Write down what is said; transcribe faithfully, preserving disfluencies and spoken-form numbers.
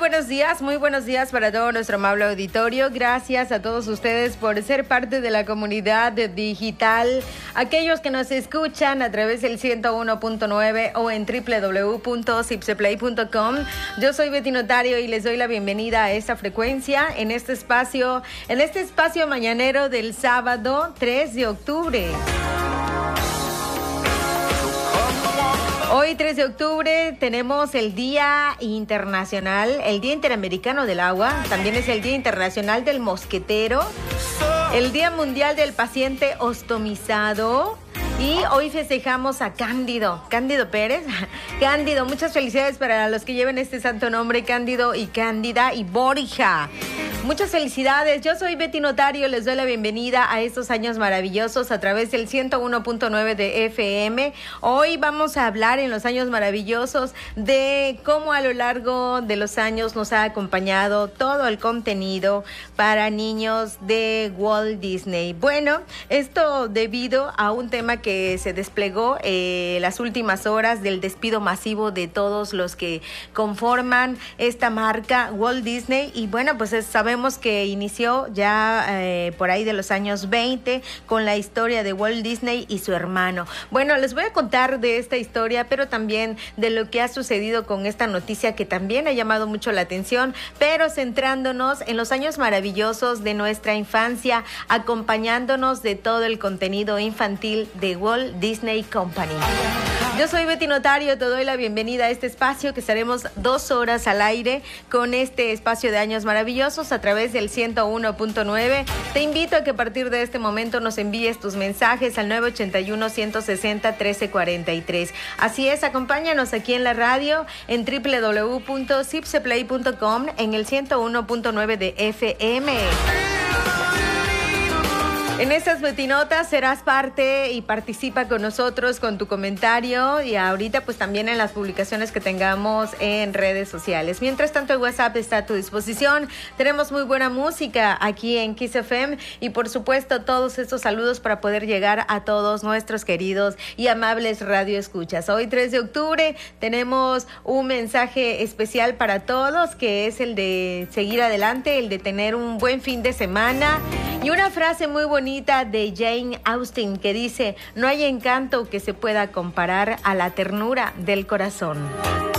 buenos días, muy buenos días para todo nuestro amable auditorio. Gracias a todos ustedes por ser parte de la comunidad digital. Aquellos que nos escuchan a través del ciento uno punto nueve o en doble u doble u doble u punto cipseplay punto com. Yo soy Betty Notario y les doy la bienvenida a esta frecuencia en este espacio, en este espacio mañanero del sábado tres de octubre. Hoy, tres de octubre, tenemos el Día Internacional, el Día Interamericano del Agua, también es el Día Internacional del Mosquetero, el Día Mundial del Paciente Ostomizado. Y hoy festejamos a Cándido, Cándido Pérez. Cándido, muchas felicidades para los que lleven este santo nombre, Cándido y Cándida y Borja. Muchas felicidades, yo soy Betty Notario, les doy la bienvenida a estos años maravillosos a través del ciento uno punto nueve de F M. Hoy vamos a hablar en los años maravillosos de cómo a lo largo de los años nos ha acompañado todo el contenido para niños de Walt Disney. Bueno, esto debido a un tema que se desplegó eh, las últimas horas del despido masivo de todos los que conforman esta marca Walt Disney. Y bueno, pues es, sabemos que inició ya eh, por ahí de los años veinte con la historia de Walt Disney y su hermano. Bueno, les voy a contar de esta historia, pero también de lo que ha sucedido con esta noticia que también ha llamado mucho la atención, pero centrándonos en los años maravillosos de nuestra infancia, acompañándonos de todo el contenido infantil de Walt Disney Company. Yo soy Betty Notario, te doy la bienvenida a este espacio que estaremos dos horas al aire con este espacio de años maravillosos a través del ciento uno punto nueve. Te invito a que a partir de este momento nos envíes tus mensajes al nueve ocho uno, uno seis cero, uno tres cuatro tres. Así es, acompáñanos aquí en la radio en doble u doble u doble u punto cipseplay punto com en el ciento uno punto nueve de F M. En estas Betinotas serás parte y participa con nosotros con tu comentario y ahorita pues también en las publicaciones que tengamos en redes sociales. Mientras tanto el WhatsApp está a tu disposición. Tenemos muy buena música aquí en Kiss F M y por supuesto todos estos saludos para poder llegar a todos nuestros queridos y amables radioescuchas. Hoy tres de octubre tenemos un mensaje especial para todos que es el de seguir adelante, el de tener un buen fin de semana y una frase muy bonita de Jane Austen que dice: no hay encanto que se pueda comparar a la ternura del corazón.